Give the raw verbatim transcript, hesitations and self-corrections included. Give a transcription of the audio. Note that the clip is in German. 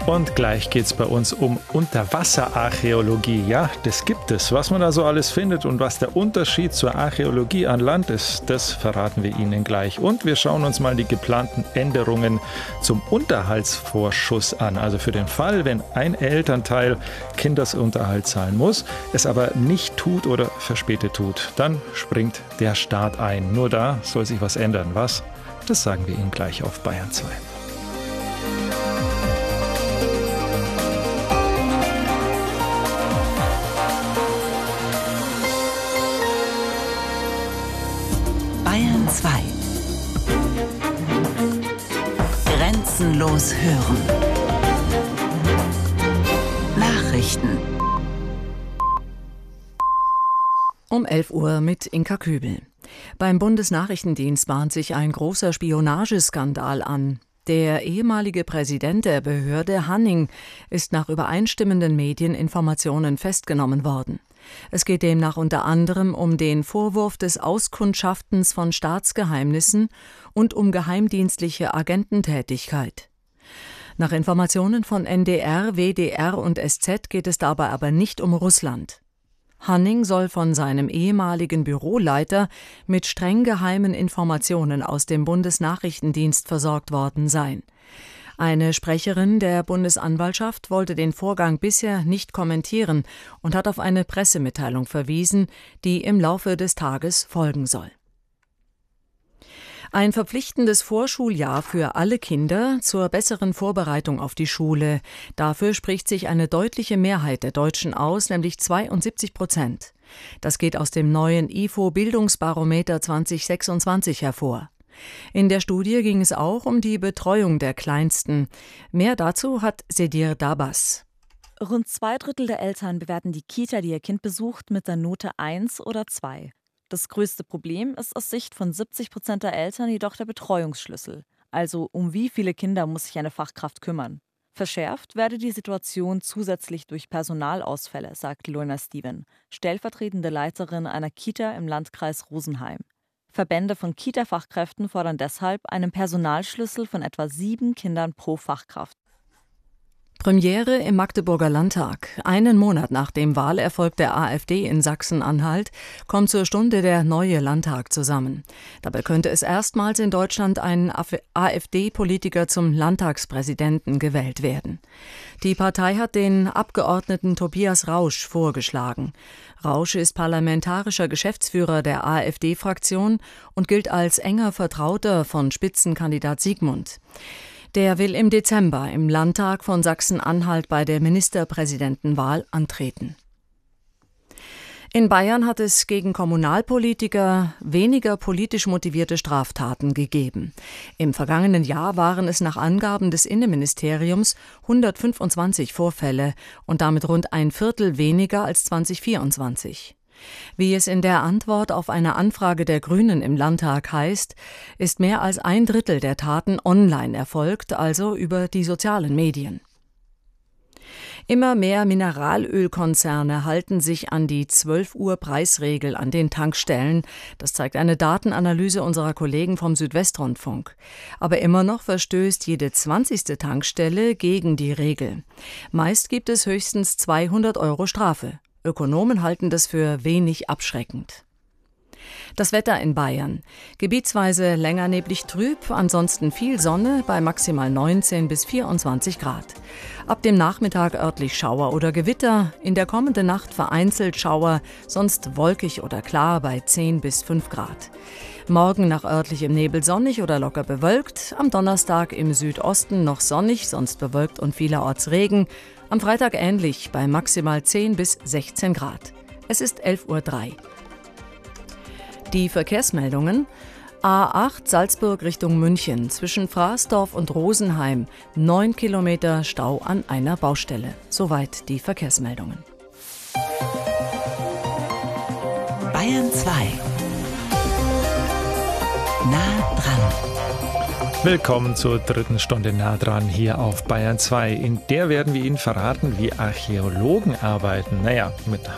Und gleich geht es bei uns um Unterwasserarchäologie. Ja, das gibt es. Was man da so alles findet und was der Unterschied zur Archäologie an Land ist, das verraten wir Ihnen gleich. Und wir schauen uns mal die geplanten Änderungen zum Unterhaltsvorschuss an. Also für den Fall, wenn ein Elternteil Kindesunterhalt zahlen muss, es aber nicht tut oder verspätet tut, dann springt der Staat ein. Nur da soll sich was ändern. Was? Das sagen wir Ihnen gleich auf Bayern zwei. Bayern zwei. Grenzenlos hören. Nachrichten. Um elf Uhr mit Inka Kübel. Beim Bundesnachrichtendienst bahnt sich ein großer Spionageskandal an. Der ehemalige Präsident der Behörde Hanning ist nach übereinstimmenden Medieninformationen festgenommen worden. Es geht demnach unter anderem um den Vorwurf des Auskundschaftens von Staatsgeheimnissen und um geheimdienstliche Agententätigkeit. Nach Informationen von N D R, W D R und S Z geht es dabei aber nicht um Russland. Hanning soll von seinem ehemaligen Büroleiter mit streng geheimen Informationen aus dem Bundesnachrichtendienst versorgt worden sein. Eine Sprecherin der Bundesanwaltschaft wollte den Vorgang bisher nicht kommentieren und hat auf eine Pressemitteilung verwiesen, die im Laufe des Tages folgen soll. Ein verpflichtendes Vorschuljahr für alle Kinder zur besseren Vorbereitung auf die Schule. Dafür spricht sich eine deutliche Mehrheit der Deutschen aus, nämlich zweiundsiebzig Prozent. Das geht aus dem neuen I F O-Bildungsbarometer zwanzig sechsundzwanzig hervor. In der Studie ging es auch um die Betreuung der Kleinsten. Mehr dazu hat Sedir Dabas. Rund zwei Drittel der Eltern bewerten die Kita, die ihr Kind besucht, mit der Note eins oder zwei. Das größte Problem ist aus Sicht von siebzig Prozent der Eltern jedoch der Betreuungsschlüssel. Also um wie viele Kinder muss sich eine Fachkraft kümmern. Verschärft werde die Situation zusätzlich durch Personalausfälle, sagt Lorna Steven, stellvertretende Leiterin einer Kita im Landkreis Rosenheim. Verbände von Kita-Fachkräften fordern deshalb einen Personalschlüssel von etwa sieben Kindern pro Fachkraft. Premiere im Magdeburger Landtag. Einen Monat nach dem Wahlerfolg der AfD in Sachsen-Anhalt kommt zur Stunde der neue Landtag zusammen. Dabei könnte es erstmals in Deutschland ein AfD-Politiker zum Landtagspräsidenten gewählt werden. Die Partei hat den Abgeordneten Tobias Rausch vorgeschlagen. Rausch ist parlamentarischer Geschäftsführer der AfD-Fraktion und gilt als enger Vertrauter von Spitzenkandidat Sigmund. Der will im Dezember im Landtag von Sachsen-Anhalt bei der Ministerpräsidentenwahl antreten. In Bayern hat es gegen Kommunalpolitiker weniger politisch motivierte Straftaten gegeben. Im vergangenen Jahr waren es nach Angaben des Innenministeriums hundertfünfundzwanzig Vorfälle und damit rund ein Viertel weniger als zweitausendvierundzwanzig. Wie es in der Antwort auf eine Anfrage der Grünen im Landtag heißt, ist mehr als ein Drittel der Taten online erfolgt, also über die sozialen Medien. Immer mehr Mineralölkonzerne halten sich an die zwölf Uhr Preisregel an den Tankstellen. Das zeigt eine Datenanalyse unserer Kollegen vom Südwestrundfunk. Aber immer noch verstößt jede zwanzigste Tankstelle gegen die Regel. Meist gibt es höchstens zweihundert Euro Strafe. Ökonomen halten das für wenig abschreckend. Das Wetter in Bayern. Gebietsweise länger neblig trüb, ansonsten viel Sonne bei maximal neunzehn bis vierundzwanzig Grad. Ab dem Nachmittag örtlich Schauer oder Gewitter, in der kommenden Nacht vereinzelt Schauer, sonst wolkig oder klar bei zehn bis fünf Grad. Morgen nach örtlichem Nebel sonnig oder locker bewölkt, am Donnerstag im Südosten noch sonnig, sonst bewölkt und vielerorts Regen, am Freitag ähnlich bei maximal zehn bis sechzehn Grad. Es ist elf Uhr drei. Die Verkehrsmeldungen: A acht Salzburg Richtung München, zwischen Fraßdorf und Rosenheim, neun Kilometer Stau an einer Baustelle. Soweit die Verkehrsmeldungen. Bayern zwei. Nah dran. Willkommen zur dritten Stunde Nah dran hier auf Bayern zwei. In der werden wir Ihnen verraten, wie Archäologen arbeiten. Naja, mit